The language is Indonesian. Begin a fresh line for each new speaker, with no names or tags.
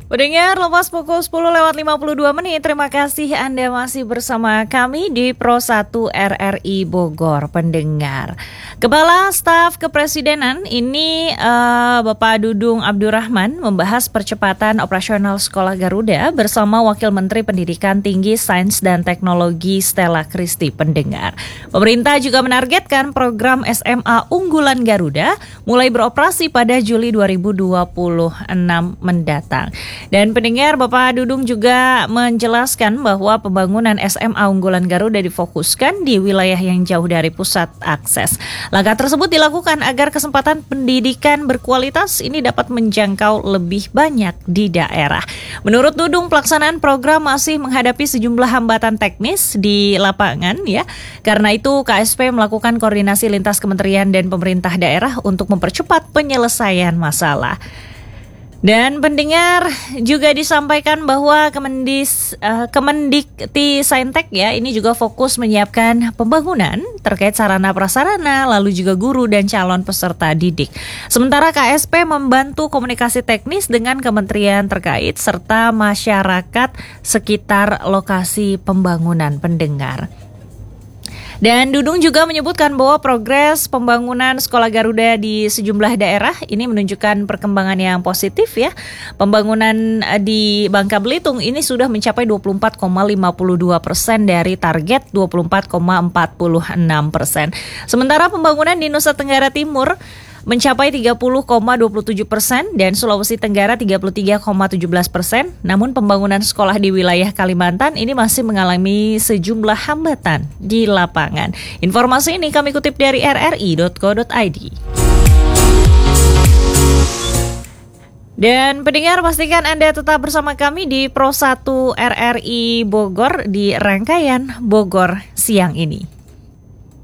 Pendengar, lepas pukul 10:52. Terima kasih Anda masih bersama kami di Pro 1 RRI Bogor. Pendengar, Kepala Staf Kepresidenan ini Bapak Dudung Abdurrahman membahas percepatan operasional Sekolah Garuda bersama Wakil Menteri Pendidikan Tinggi, Sains dan Teknologi Stella Christy. Pendengar, pemerintah juga menargetkan program SMA unggulan Garuda mulai beroperasi pada Juli 2026 mendatang. Dan pendengar, Bapak Dudung juga menjelaskan bahwa pembangunan SMA unggulan Garuda difokuskan di wilayah yang jauh dari pusat akses. Langkah tersebut dilakukan agar kesempatan pendidikan berkualitas ini dapat menjangkau lebih banyak di daerah. Menurut Dudung, pelaksanaan program masih menghadapi sejumlah hambatan teknis di lapangan ya. Karena itu KSP melakukan koordinasi lintas kementerian dan pemerintah daerah untuk mempercepat penyelesaian masalah. Dan pendengar, juga disampaikan bahwa Kemendikti-Saintek ya, ini juga fokus menyiapkan pembangunan terkait sarana prasarana, lalu juga guru dan calon peserta didik. Sementara KSP membantu komunikasi teknis dengan kementerian terkait serta masyarakat sekitar lokasi pembangunan. Pendengar, dan Dudung juga menyebutkan bahwa progres pembangunan Sekolah Garuda di sejumlah daerah ini menunjukkan perkembangan yang positif ya. Pembangunan di Bangka Belitung ini sudah mencapai 24,52% dari target 24,46%. Sementara pembangunan di Nusa Tenggara Timur mencapai 30,27% dan Sulawesi Tenggara 33,17%. Namun pembangunan sekolah di wilayah Kalimantan ini masih mengalami sejumlah hambatan di lapangan. Informasi ini kami kutip dari rri.co.id. Dan pendengar, pastikan Anda tetap bersama kami di Pro 1 RRI Bogor di rangkaian Bogor siang ini.